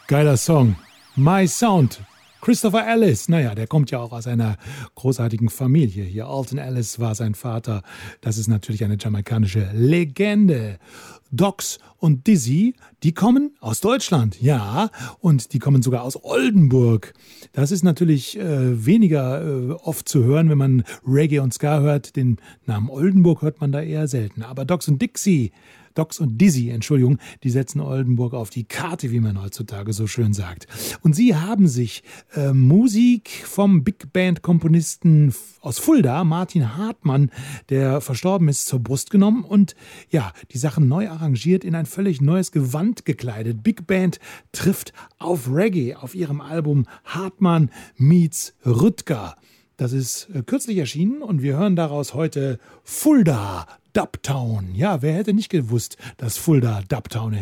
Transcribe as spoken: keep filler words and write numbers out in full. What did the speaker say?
Geiler Song. My Sound. Christopher Ellis, naja, der kommt ja auch aus einer großartigen Familie hier. Alton Ellis war sein Vater. Das ist natürlich eine jamaikanische Legende. Docs und Dizzy, die kommen aus Deutschland, ja, und die kommen sogar aus Oldenburg. Das ist natürlich äh, weniger äh, oft zu hören, wenn man Reggae und Ska hört. Den Namen Oldenburg hört man da eher selten. Aber Docs und Dixie, Docs und Dizzy, Entschuldigung, die setzen Oldenburg auf die Karte, wie man heutzutage so schön sagt. Und sie haben sich äh, Musik vom Big Band-Komponisten aus Fulda, Martin Hartmann, der verstorben ist, zur Brust genommen und ja, die Sachen neu arrangiert, in ein völlig neues Gewand gekleidet. Big Band trifft auf Reggae auf ihrem Album Hartmann meets Rüttger. Das ist äh, kürzlich erschienen und wir hören daraus heute Fulda Dubtown. Ja, wer hätte nicht gewusst, dass Fulda Dubtown ist?